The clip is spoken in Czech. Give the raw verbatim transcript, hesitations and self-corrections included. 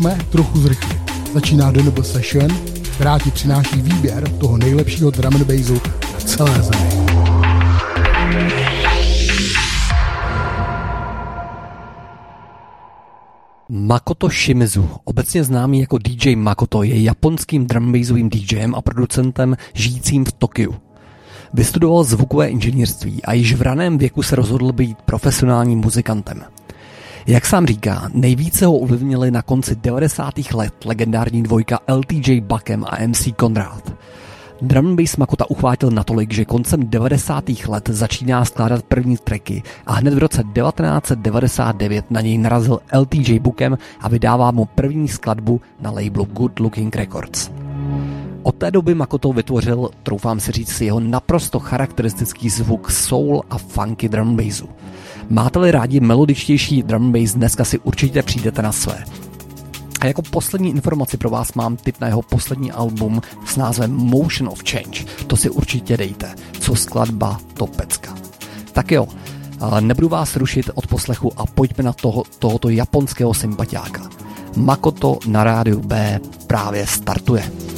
pojďme trochu zrychlit. Začíná D N B Session, která ti přináší výběr toho nejlepšího drum and bassu na celé zemi. Makoto Shimizu, obecně známý jako D J Makoto, je japonským drumbassovým DJem a producentem žijícím v Tokiu. Vystudoval zvukové inženýrství a již v raném věku se rozhodl být profesionálním muzikantem. Jak sám říká, nejvíce ho ovlivnili na konci devadesátých let legendární dvojka L T J Buckem a M C Conrad. Drum and bass Makota uchvátil natolik, že koncem devadesátých let začíná skládat první tracky a hned v roce devatenáct set devadesát devět na něj narazil L T J Buckem a vydává mu první skladbu na labelu Good Looking Records. Od té doby Makoto vytvořil, troufám si říct, jeho naprosto charakteristický zvuk soul a funky drum bassu. Máte-li rádi melodičtější drum bass, dneska si určitě přijdete na své. A jako poslední informaci pro vás mám tip na jeho poslední album s názvem Motion of Change. To si určitě dejte, co skladba, to pecka. Tak jo, nebudu vás rušit od poslechu a pojďme na toho, tohoto japonského sympatiáka. Makoto na rádiu B právě startuje.